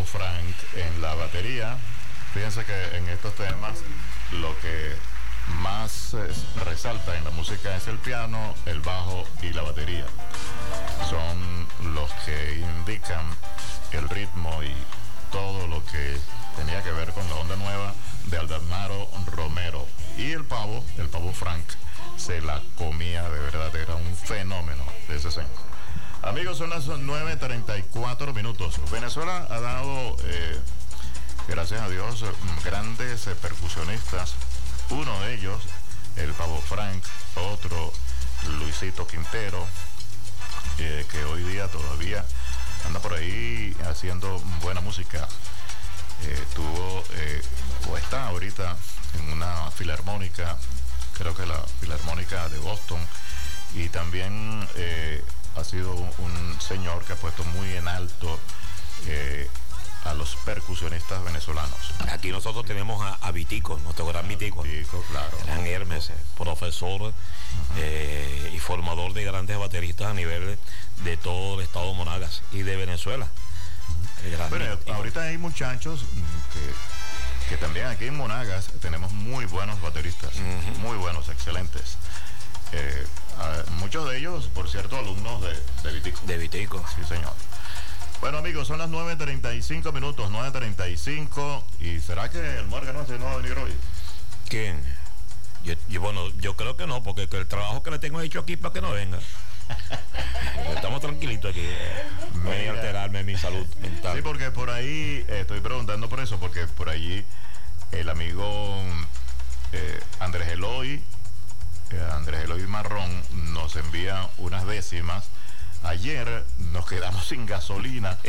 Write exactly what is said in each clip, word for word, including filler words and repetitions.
Frank en la batería. Fíjense que en estos temas lo que más eh, resalta en la música es el piano, el bajo y la batería. Son los que indican el ritmo y todo lo que tenía que ver con la onda nueva de Aldemaro Romero. Y el pavo, el pavo Frank, se la comía de verdad, era un fenómeno de ese señor. Amigos, son las nueve treinta y cuatro minutos. Venezuela ha dado, eh, gracias a Dios, grandes eh, percusionistas. Uno de ellos, el pavo Frank, otro, Luisito Quintero, eh, que hoy día todavía anda por ahí haciendo buena música. Eh, tuvo, eh, o está ahorita en una filarmónica, creo que la Filarmónica de Boston, y también eh, ha sido un, un señor que ha puesto muy en alto eh, a los percusionistas venezolanos. Aquí nosotros tenemos a, a Vitico, nuestro gran Vitico. Vitico, claro. Gran Hermes, profesor uh-huh. eh, y formador de grandes bateristas a nivel de todo el estado de Monagas y de Venezuela. Uh-huh. Bueno, ahorita hay muchachos que, que también aquí en Monagas tenemos muy buenos bateristas, uh-huh. muy buenos, excelentes. Eh, uh, muchos de ellos, por cierto, alumnos de, de Vitico. De Vitico. Sí, señor. Bueno, amigos, son las nueve treinta y cinco minutos, nueve treinta y cinco. ¿Y será que el Morgan no, no va a venir hoy? ¿Quién? Yo, yo, bueno, yo creo que no, porque el trabajo que le tengo hecho aquí para que no venga. Estamos tranquilitos aquí. No voy a alterarme mi salud mental. Sí, porque por ahí, eh, estoy preguntando por eso, porque por allí el amigo eh, Andrés Eloy, eh, Andrés Eloy Marrón, nos envía unas décimas. Ayer nos quedamos sin gasolina,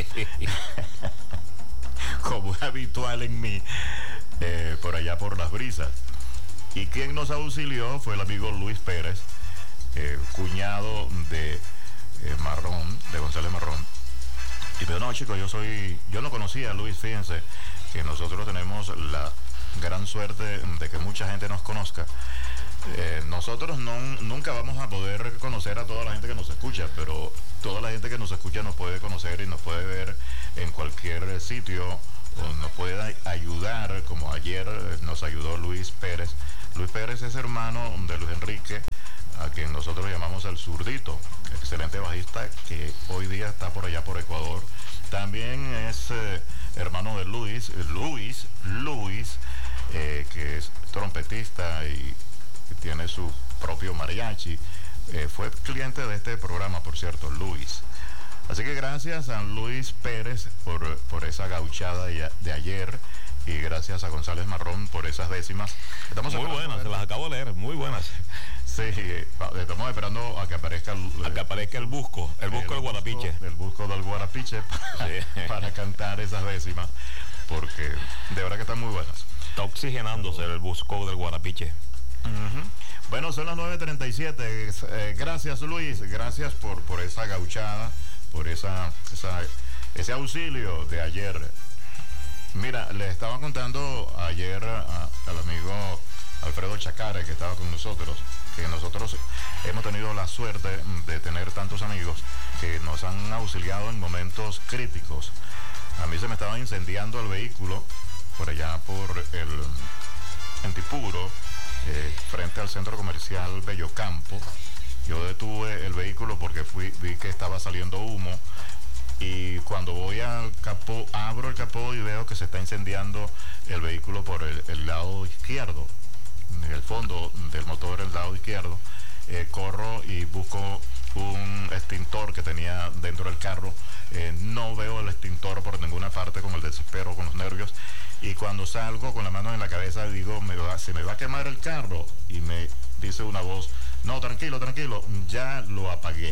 como es habitual en mí, eh, por allá por Las Brisas. Y quien nos auxilió fue el amigo Luis Pérez, eh, cuñado de eh, Marrón, de González Marrón. Y pero no, chicos, yo soy, yo no conocía a Luis, fíjense que nosotros tenemos la gran suerte de que mucha gente nos conozca. Eh, nosotros no, nunca vamos a poder conocer a toda la gente que nos escucha, pero toda la gente que nos escucha nos puede conocer y nos puede ver en cualquier sitio, o nos puede ayudar, como ayer nos ayudó Luis Pérez. Luis Pérez es hermano de Luis Enrique, a quien nosotros llamamos el Zurdito, excelente bajista que hoy día está por allá por Ecuador. También es eh, hermano de Luis, Luis, Luis, eh, que es trompetista y que tiene su propio mariachi. Eh, fue cliente de este programa, por cierto, Luis. Así que gracias a Luis Pérez por, por esa gauchada de ayer, y gracias a González Marrón por esas décimas. Estamos muy buenas, se las acabo de leer, muy buenas. Sí, estamos esperando a que aparezca el, a que aparezca el busco, el busco del Guarapiche. El busco del Guarapiche para, sí. para cantar esas décimas, porque de verdad que están muy buenas. Está oxigenándose el busco del Guarapiche. Uh-huh. Bueno, son las nueve treinta y siete. Eh, gracias, Luis, gracias por, por esa gauchada, por esa, esa ese auxilio de ayer. Mira, le estaba contando ayer a, al amigo Alfredo Chacare, que estaba con nosotros, que nosotros hemos tenido la suerte de tener tantos amigos que nos han auxiliado en momentos críticos. A mí se me estaba incendiando el vehículo por allá por el Antipuro, eh, frente al centro comercial Bellocampo. Yo detuve el vehículo porque fui, vi que estaba saliendo humo, y cuando voy al capó, abro el capó y veo que se está incendiando el vehículo por el, el lado izquierdo, el fondo del motor, el lado izquierdo. Eh, corro y busco un extintor que tenía dentro del carro. Eh, no veo el extintor por ninguna parte, con el desespero, con los nervios. Y cuando salgo con la mano en la cabeza digo, me va, se me va a quemar el carro. Y me dice una voz, no, tranquilo, tranquilo, ya lo apagué.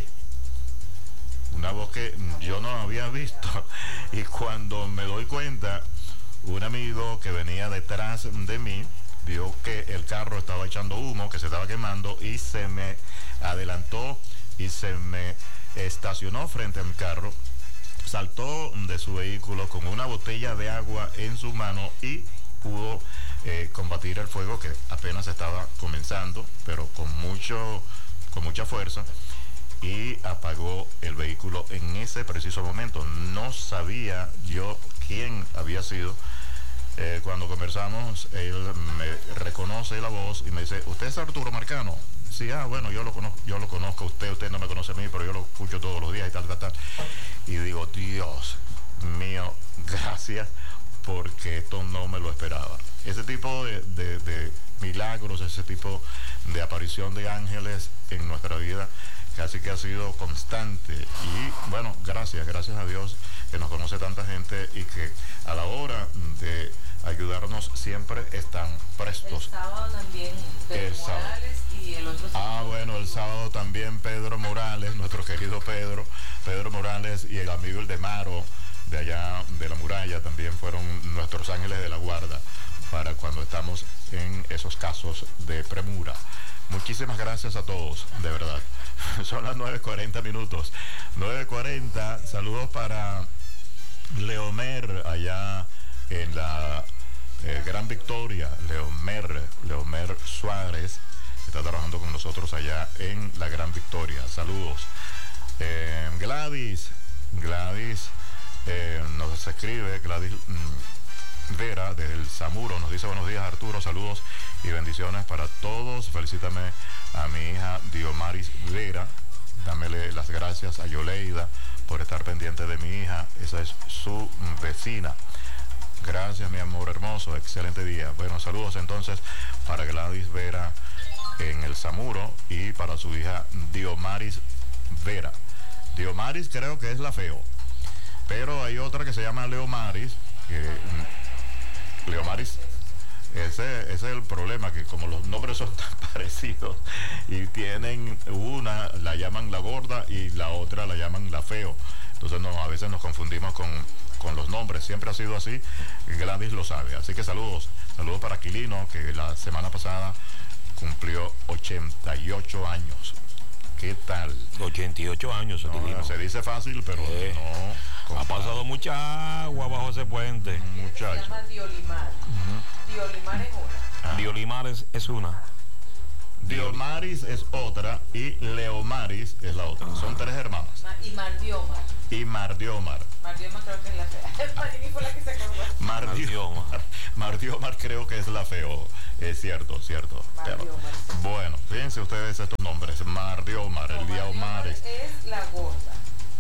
Una voz que yo no había visto. Y cuando me doy cuenta, un amigo que venía detrás de mí vio que el carro estaba echando humo, que se estaba quemando, y se me adelantó y se me estacionó frente a mi carro. Saltó de su vehículo con una botella de agua en su mano y pudo eh, combatir el fuego, que apenas estaba comenzando, pero con mucho, con mucha fuerza, y apagó el vehículo en ese preciso momento. No sabía yo quién había sido. Eh, cuando conversamos, él me reconoce la voz y me dice, ¿usted es Arturo Marcano? Sí, ah, bueno, yo lo conozco, yo lo conozco a usted, usted no me conoce a mí, pero yo lo escucho todos los días y tal, tal, tal. Y digo, Dios mío, gracias, porque esto no me lo esperaba. Ese tipo de, de, de milagros, ese tipo de aparición de ángeles en nuestra vida, casi que ha sido constante. Y bueno, gracias, gracias a Dios que nos conoce tanta gente y que a la hora de ayudarnos siempre están prestos. El sábado también Pedro el Morales sábado. Y el otro Ah, bueno, el sábado también Pedro Morales, nuestro querido Pedro, Pedro Morales y el amigo el de Maro, de allá de la muralla, también fueron nuestros ángeles de la guarda para cuando estamos en esos casos de premura. Muchísimas gracias a todos, de verdad. Son las nueve cuarenta minutos. nueve cuarenta, saludos para Leomer allá en la eh, Gran Victoria. Leomer, Leomer Suárez, está trabajando con nosotros allá en la Gran Victoria. Saludos. Eh, Gladys, Gladys eh, nos escribe, Gladys mmm, Vera del Samuro, nos dice buenos días Arturo, saludos y bendiciones para todos. Felicítame a mi hija Diomaris Vera, dámele las gracias a Yoleida por estar pendiente de mi hija, esa es su vecina. Gracias mi amor hermoso, excelente día. Bueno, saludos entonces para Gladys Vera en el Samuro y para su hija Diomaris Vera. Diomaris creo que es la feo, pero hay otra que se llama Leomaris, que Leomaris, ese, ese es el problema, que como los nombres son tan parecidos y tienen una, la llaman la gorda y la otra la llaman la feo. Entonces no, a veces nos confundimos con, con los nombres, siempre ha sido así, Gladys lo sabe. Así que saludos, saludos para Aquilino, que la semana pasada cumplió ochenta y ocho años. ¿Qué tal? ochenta y ocho años, no, se dice fácil, pero eh, no. Ha pasado mucha agua bajo ese puente. Muchacho. Se llama Diolimar. Uh-huh. Diolimar es una. Ah. Diolimar es, es una. Diomaris es otra y Leomaris es la otra. Uh-huh. Son tres hermanas. Ma y Mardiomar. Y Mardiomar. Mardiomar creo que es la fea. Marini fue la que se acordó. Mardiomar. Mardiomar creo que es la feo. Es cierto, cierto. Mardiomar. Bueno, fíjense ustedes estos nombres. Mardiomar, no, el Diomaris. Es la gorda.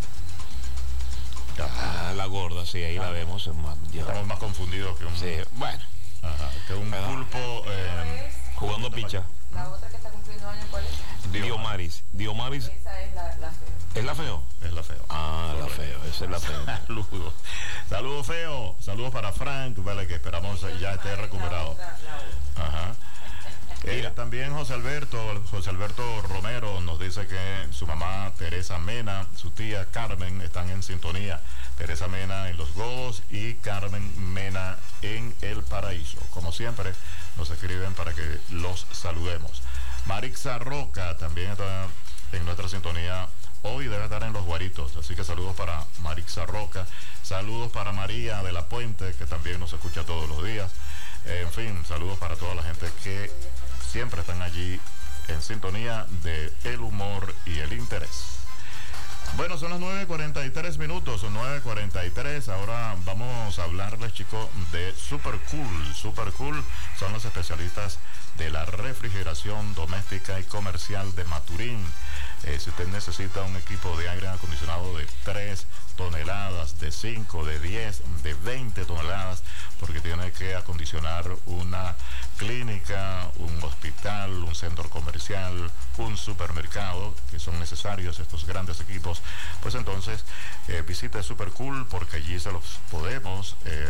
Ah, la gorda, sí, ahí ah. la vemos. Estamos más confundidos que un... Sí, bueno. Ajá, que un Pero, pulpo eh, jugando picha. La otra que está cumpliendo años, ¿cuál es? Diomaris. Diomaris. Esa es la, la feo. ¿Es la feo? Es la feo. Ah, la feo, esa es la feo. Saludos. Saludos feo. Saludos para Frank, vale, que esperamos ya esté recuperado. La otra, la otra. Ajá. Eh, también José Alberto, José Alberto Romero nos dice que su mamá Teresa Mena, su tía Carmen están en sintonía. Teresa Mena en Los Godos y Carmen Mena en El Paraíso. Como siempre, nos escriben para que los saludemos. Marixa Roca también está en nuestra sintonía hoy, debe estar en Los Guaritos, así que saludos para Marixa Roca. Saludos para María de la Puente, que también nos escucha todos los días. Eh, en fin, saludos para toda la gente que siempre están allí en sintonía de el humor y el interés. Bueno, son las nueve cuarenta y tres minutos, nueve cuarenta y tres. Ahora vamos a hablarles, chicos, de Super Cool. Super Cool son los especialistas de la refrigeración doméstica y comercial de Maturín. Eh, si usted necesita un equipo de aire acondicionado de tres toneladas, de cinco, de diez, de veinte toneladas, porque tiene que acondicionar una clínica, un hospital, un centro comercial, un supermercado, que son necesarios estos grandes equipos, pues entonces eh, visite Super Cool, porque allí se los podemos eh,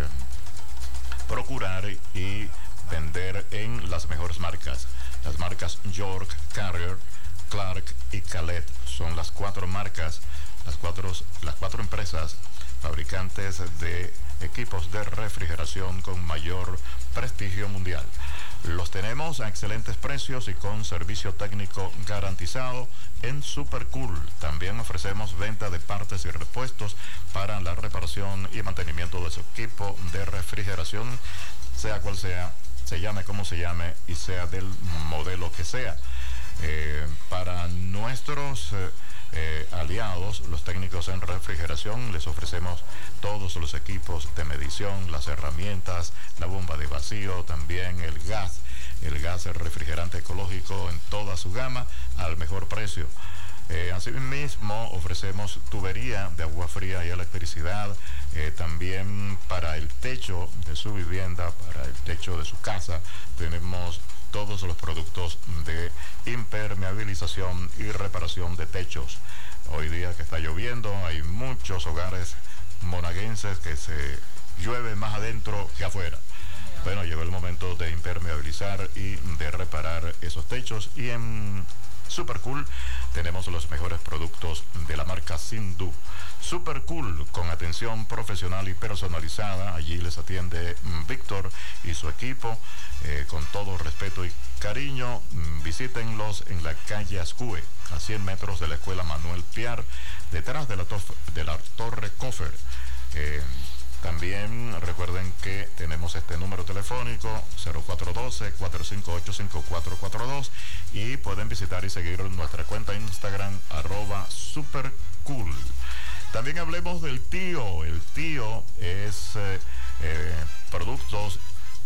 procurar y vender en las mejores marcas. Las marcas York, Carrier, Clark y Calet son las cuatro marcas, las cuatro, las cuatro empresas fabricantes de equipos de refrigeración con mayor prestigio mundial. Los tenemos a excelentes precios y con servicio técnico garantizado en Super Cool. También ofrecemos venta de partes y repuestos para la reparación y mantenimiento de su equipo de refrigeración, sea cual sea, se llame como se llame y sea del modelo que sea. Eh, para nuestros eh, eh, aliados, los técnicos en refrigeración. Les ofrecemos todos los equipos de medición, las herramientas, la bomba de vacío, también el gas, el gas el refrigerante ecológico en toda su gama al mejor precio. Eh, asimismo, ofrecemos tubería de agua fría y electricidad, eh, también para el techo de su vivienda, para el techo de su casa. Tenemos todos los productos de impermeabilización y reparación de techos. Hoy día que está lloviendo, hay muchos hogares monaguenses que se llueve más adentro que afuera. Bueno, llegó el momento de impermeabilizar y de reparar esos techos, y en Super Cool tenemos los mejores productos de la marca Sindhu. Super Cool, con atención profesional y personalizada. Allí les atiende Víctor y su equipo, eh, con todo respeto y cariño. Visítenlos en la calle Ascue, a cien metros de la escuela Manuel Piar, detrás de la, de la Torre Cofer. Eh, También recuerden que tenemos este número telefónico cero cuatro uno dos, cuatro cinco ocho, cinco cuatro cuatro dos, y pueden visitar y seguir nuestra cuenta Instagram arroba supercool. También hablemos del Tío. El Tío es eh, eh, productos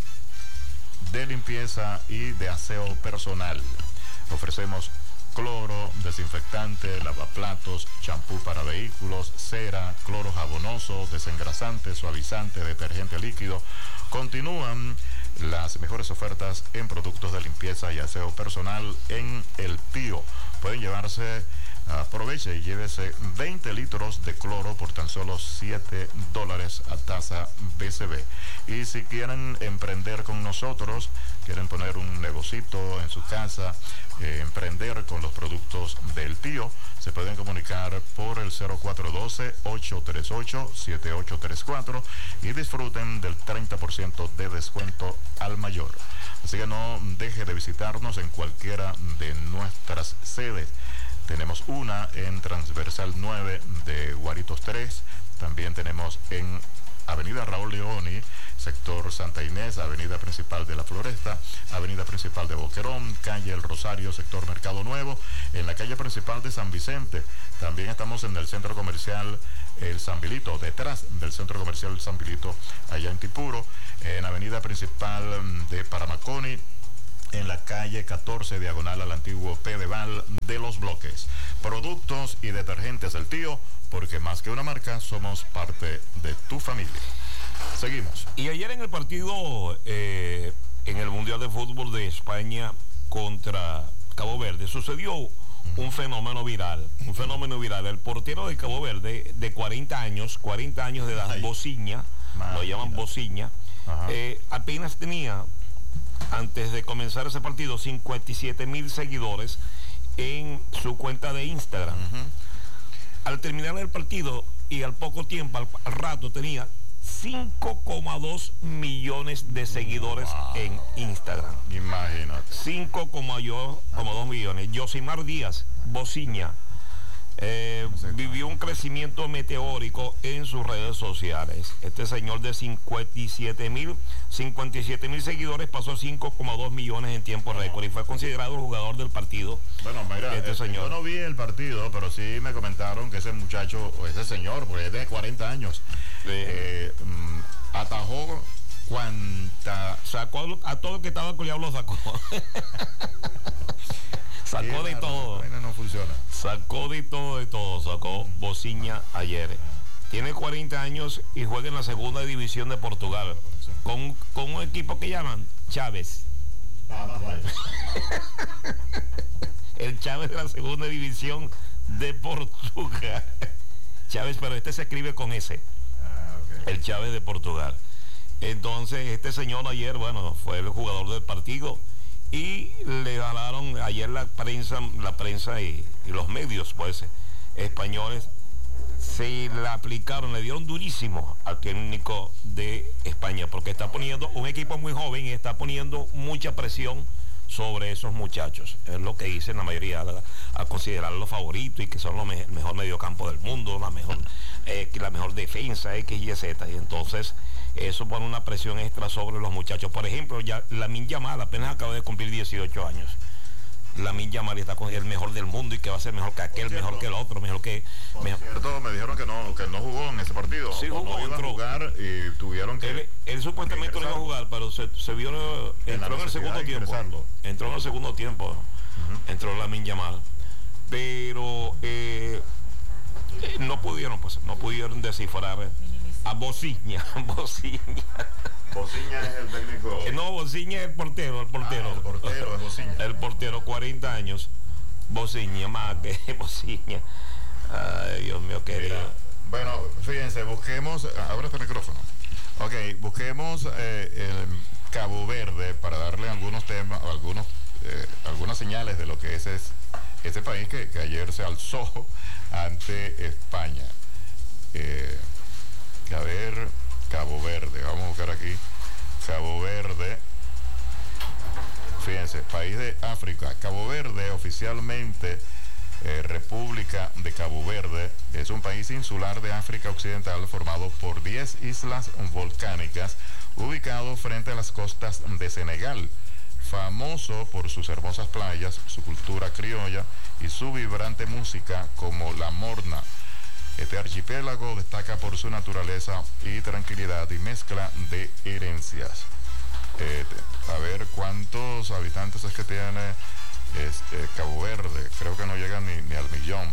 de limpieza y de aseo personal. Ofrecemos cloro, desinfectante, lavaplatos, champú para vehículos, cera, cloro jabonoso, desengrasante, suavizante, detergente líquido. Continúan las mejores ofertas en productos de limpieza y aseo personal en El Tío. Pueden llevarse, aproveche y llévese veinte litros de cloro por tan solo siete dólares a tasa B C B. Y si quieren emprender con nosotros, quieren poner un negocito en su casa, eh, emprender con los productos del Tío, se pueden comunicar por el cero cuatro uno dos, ocho tres ocho, siete ocho tres cuatro y disfruten del treinta por ciento de descuento al mayor. Así que no deje de visitarnos en cualquiera de nuestras sedes. Tenemos una en Transversal nueve de Guaritos tres, también tenemos en Avenida Raúl Leoni, sector Santa Inés, Avenida Principal de la Floresta, Avenida Principal de Boquerón, calle El Rosario, sector Mercado Nuevo, en la calle principal de San Vicente. También estamos en el centro comercial El San Vilito, detrás del centro comercial El San Vilito, allá en Tipuro, en Avenida Principal de Paramaconi, en la calle catorce, diagonal al antiguo Pedeval de Los Bloques. Productos y detergentes del Tío, porque más que una marca, somos parte de tu familia. Seguimos. Y ayer en el partido, eh, en el Mundial de Fútbol de España contra Cabo Verde, sucedió un fenómeno viral, un fenómeno viral. El portero de Cabo Verde, de cuarenta años, cuarenta años de edad, Ay. Bociña, lo llaman Bociña, eh, apenas tenía, antes de comenzar ese partido, cincuenta y siete mil seguidores en su cuenta de Instagram. Uh-huh. Al terminar el partido y al poco tiempo, al, al rato, tenía cinco coma dos millones de seguidores wow. en Instagram. Imagínate. cinco coma dos millones. Yosimar Díaz, Bociña, eh, vivió un crecimiento meteórico en sus redes sociales. Este señor de cincuenta y siete mil seguidores pasó a cinco coma dos millones en tiempo récord y fue considerado el jugador del partido. Bueno, mira, este señor. Yo no vi el partido, pero sí me comentaron que ese muchacho, o ese señor, porque es de cuarenta años, sí. eh, mm, atajó cuanta... Sacó a todo el que estaba culiado, lo sacó. Sacó de todo. No funciona. Sacó de todo, de todo. Sacó Bociña ayer. Tiene cuarenta años y juega en la segunda división de Portugal. Con, con un equipo que llaman Chávez. El Chávez de la segunda división de Portugal. Chávez, pero este se escribe con S. El Chávez de Portugal. Entonces, este señor ayer, bueno, fue el jugador del partido. Y le ganaron ayer la prensa, la prensa y, y los medios, pues, españoles, se la aplicaron, le dieron durísimo al técnico de España, porque está poniendo un equipo muy joven y está poniendo mucha presión sobre esos muchachos. Es lo que dicen la mayoría, a, a considerar los favoritos y que son los me, el mejor mediocampo del mundo, la mejor, eh, la mejor defensa, X, Y, Z. Y entonces eso pone una presión extra sobre los muchachos. Por ejemplo, ya Lamine Yamal apenas acaba de cumplir dieciocho años. Lamine Yamal está con el mejor del mundo y que va a ser mejor que aquel, mejor que el otro, mejor que... Mejor. Cierto, me dijeron que no, que no jugó en ese partido. Sí, jugó, no iba entró. a jugar y tuvieron que... Él, él supuestamente no iba a jugar, pero se, se vio... Entró en el segundo tiempo. Entró en el segundo tiempo. Uh-huh. Entró Lamine Yamal. Pero eh, no pudieron, pues, no pudieron descifrar a Bociña. Bociña. Bociña es el técnico. No, Bociña es el portero, el portero. Ah, el portero es Bociña. El portero, cuarenta años. Bociña, más que Bociña. Ay, Dios mío, querido. Mira, bueno, fíjense, busquemos. Ahora este micrófono. Ok, busquemos eh, el Cabo Verde para darle algunos temas, algunos, eh, algunas señales de lo que es, es ese país que, que ayer se alzó ante España. Eh, a ver, Cabo Verde, vamos a buscar aquí. Cabo Verde, fíjense, país de África. Cabo Verde, oficialmente eh, República de Cabo Verde, es un país insular de África Occidental formado por diez islas volcánicas ubicado frente a las costas de Senegal. Famoso por sus hermosas playas, su cultura criolla y su vibrante música como la morna. Este archipiélago destaca por su naturaleza y tranquilidad y mezcla de herencias. Eh, a ver cuántos habitantes es que tiene es, eh, Cabo Verde. Creo que no llega ni, ni al millón.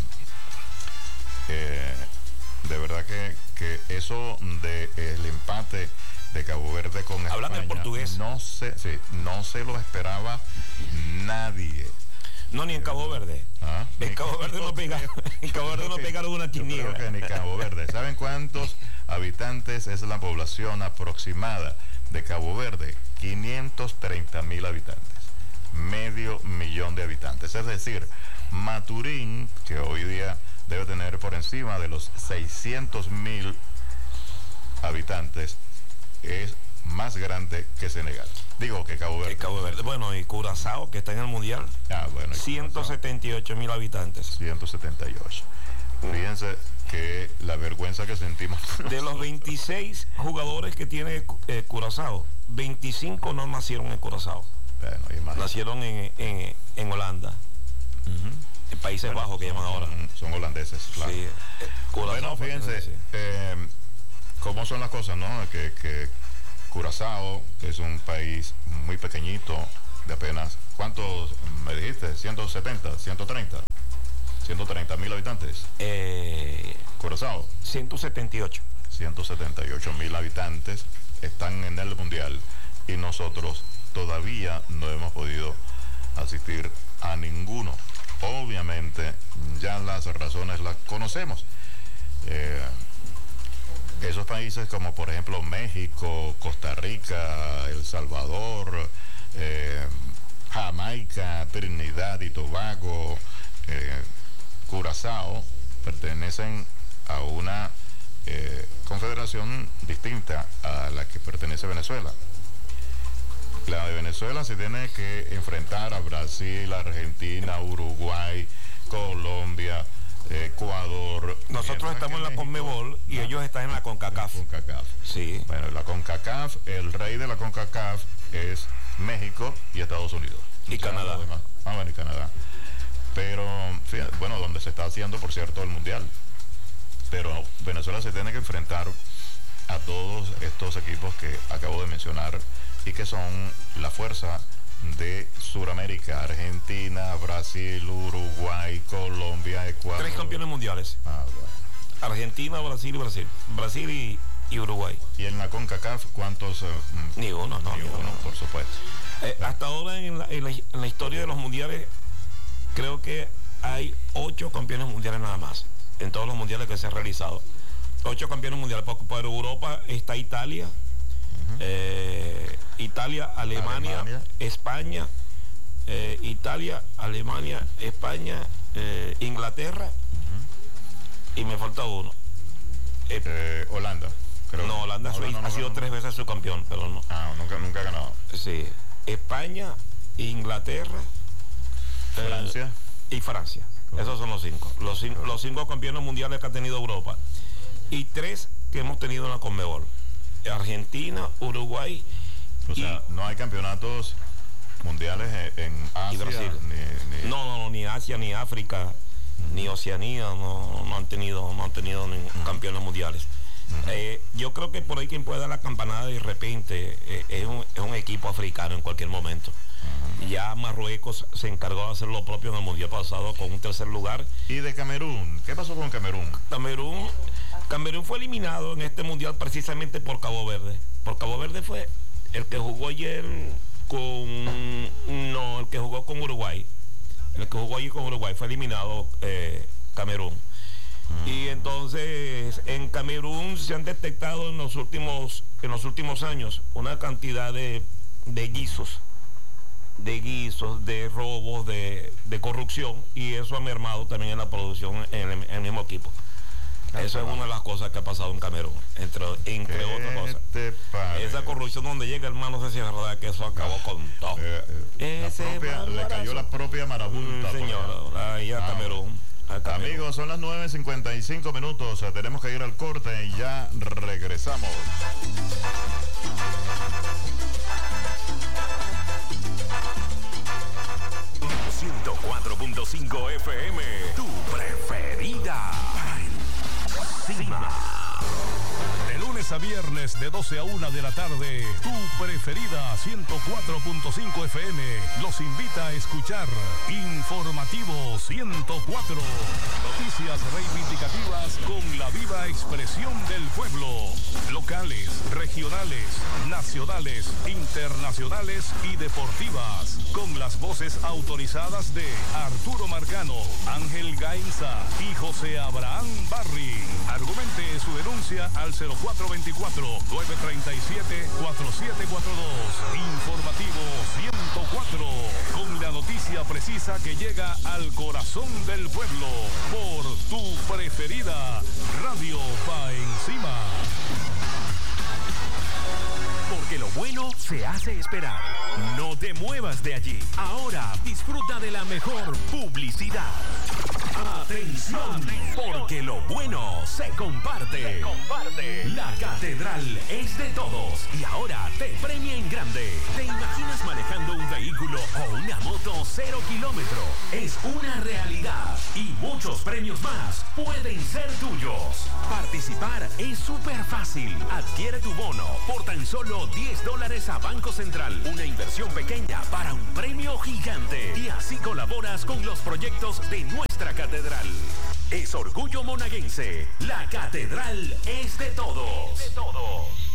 Eh, de verdad que, que eso de el empate de Cabo Verde con España. ¿Hablan en portugués? No se, sí, no se lo esperaba nadie. No, ni en Cabo Verde. ¿Ah? En Cabo Verde no pegaron, en Cabo Verde no pegaron una quiniela. Creo que ni Cabo Verde. ¿Saben cuántos habitantes es la población aproximada de Cabo Verde? quinientos treinta mil habitantes. Medio millón de habitantes. Es decir, Maturín, que hoy día debe tener por encima de los seiscientos mil habitantes, es más grande que Senegal. Digo que Cabo Verde. Que Cabo Verde. Bueno, y Curazao, que está en el Mundial. Ah, bueno. ciento setenta y ocho mil habitantes. ciento setenta y ocho. Fíjense que la vergüenza que sentimos. De los veintiséis jugadores que tiene eh, Curazao, veinticinco no nacieron en Curazao. Bueno, nacieron en, en, en Holanda. Uh-huh. En Países bueno, Bajos, que son, llaman ahora. Son holandeses, claro. Sí, eh, bueno, fíjense sí. eh, cómo son las cosas, ¿no? Que, que Curazao, que es un país muy pequeñito, de apenas, ¿cuántos me dijiste? ciento setenta, ciento treinta, ciento treinta mil habitantes. Eh, Curazao. ciento setenta y ocho. ciento setenta y ocho mil habitantes están en el Mundial y nosotros todavía no hemos podido asistir a ninguno. Obviamente ya las razones las conocemos. Eh, esos países como por ejemplo México, Costa Rica, El Salvador, eh, Jamaica, Trinidad y Tobago, eh, Curazao, pertenecen a una eh, confederación distinta a la que pertenece Venezuela. La de Venezuela se tiene que enfrentar a Brasil, Argentina, Uruguay, Colombia, Ecuador. Nosotros estamos en la México, Conmebol y ¿no? ellos están en la CONCACAF. En CONCACAF. Sí. Bueno, la CONCACAF, el rey de la CONCACAF es México y Estados Unidos. Y o sea, Canadá. Ah, bueno, y Canadá. Pero, fíjate, bueno, donde se está haciendo, por cierto, el Mundial. Pero Venezuela se tiene que enfrentar a todos estos equipos que acabo de mencionar y que son la fuerza de Sudamérica: Argentina, Brasil, Uruguay, Colombia, Ecuador. Tres campeones mundiales. Ah, bueno. Argentina, Brasil y Brasil. Brasil y, y Uruguay. ¿Y en la CONCACAF cuántos? Uh, ni uno, no. Ni, ni uno, uno, por supuesto. Eh, hasta ahora en la, en, la, en la historia de los mundiales, creo que hay ocho campeones mundiales nada más. En todos los mundiales que se han realizado. Ocho campeones mundiales. Por Europa está Italia. Uh-huh. eh, Italia, Alemania, Alemania. España, eh, Italia, Alemania, España, eh, Inglaterra, uh-huh. y me falta uno. Eh, eh, Holanda. Creo. No, Holanda no, no, no, ha sido no, tres veces su campeón, pero no. Ah, nunca, nunca ha ganado. Sí, España, Inglaterra, Francia eh, y Francia. Oh. Esos son los cinco. Los, cinco. los cinco campeones mundiales que ha tenido Europa. Y tres que hemos tenido en la Conmebol. Argentina, Uruguay. O sea, no hay campeonatos mundiales en Asia. Y Brasil. Ni, ni... No, no, no, ni Asia, ni África, uh-huh. ni Oceanía, no, no han tenido, no han tenido ningún uh-huh. campeones mundiales. Uh-huh. Eh, yo creo que por ahí quien puede dar la campanada de repente eh, es, un, es un equipo africano en cualquier momento. Uh-huh. Ya Marruecos se encargó de hacer lo propio en el mundial pasado con un tercer lugar. ¿Y de Camerún? ¿Qué pasó con Camerún? Camerún, Camerún fue eliminado en este mundial precisamente por Cabo Verde. Por Cabo Verde fue el que jugó ayer con no, el que jugó con Uruguay. El que jugó ayer con Uruguay fue eliminado eh, Camerún. Mm. Y entonces en Camerún se han detectado en los últimos, en los últimos años una cantidad de, de guisos, de guisos, de robos, de, de corrupción, y eso ha mermado también en la producción en el, en el mismo equipo. Eso es una de las cosas que ha pasado en Camerún, entre, entre otras cosas. Esa corrupción donde llega, hermano, no sé si es verdad que eso acabó con todo. Eh, eh, propia, le cayó la propia marabunta. Mm, señor, ahí a Camerún. A Camerún. Amigos, son las nueve cincuenta y cinco minutos. Tenemos que ir al corte y ya regresamos. ciento cuatro punto cinco F M, tu preferida. Encima. De lunes a viernes de doce a una de la tarde, tu preferida ciento cuatro punto cinco F M los invita a escuchar Informativo ciento cuatro. Noticias reivindicativas con la viva expresión del pueblo. Locales, regionales, nacionales, internacionales y deportivas. Con las voces autorizadas de Arturo Marcano, Ángel Gainza y José Abraham Barry. Argumente su denuncia al cero cuatro veinticuatro, nueve treinta y siete, cuarenta y siete cuarenta y dos. Informativo ciento cuatro, con la noticia precisa que llega al corazón del pueblo, por tu preferida Radio Pa' Encima. Porque lo bueno se hace esperar. No te muevas de allí. Ahora disfruta de la mejor publicidad. Atención, porque lo bueno se comparte. Se comparte. La catedral es de todos y ahora te premia en grande. ¿Te imaginas manejando un vehículo o una moto cero kilómetro? Es una realidad y muchos premios más pueden ser tuyos. Participar es súper fácil. Adquiere tu bono por tan solo diez dólares a Banco Central. Una inversión pequeña para un premio gigante. Y así colaboras con los proyectos de nuestra catedral. Es orgullo monaguense. La catedral es de todos. De todos.